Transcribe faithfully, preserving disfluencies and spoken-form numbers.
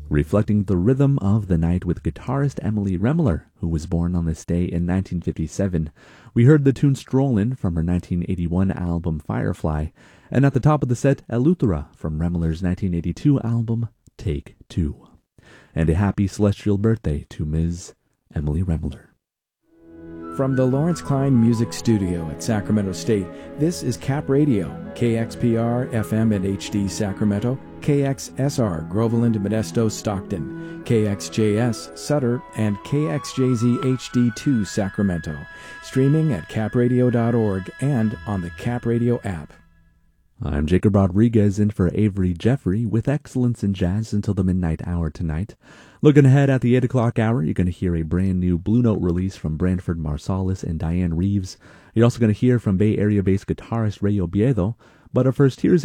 reflecting the rhythm of the night with guitarist Emily Remler, who was born on this day in nineteen fifty-seven. We heard the tune Strollin' from her nineteen eighty-one album Firefly, and at the top of the set, Eleuthera from Remler's nineteen eighty-two album Take Two. And a happy celestial birthday to Miz Emily Remler. From the Lawrence Klein Music Studio at Sacramento State, this is Cap Radio, K X P R F M and H D Sacramento, K X S R Groveland, Modesto, Stockton, K X J S Sutter, and K X J Z H D two Sacramento. Streaming at cap radio dot org and on the Cap Radio app. I'm Jacob Rodriguez in for Avery Jeffrey with excellence in jazz until the midnight hour tonight. Looking ahead at the eight o'clock hour, you're going to hear a brand new Blue Note release from Branford Marsalis and Diane Reeves. You're also going to hear from Bay Area-based guitarist Ray Oviedo. But up first, here's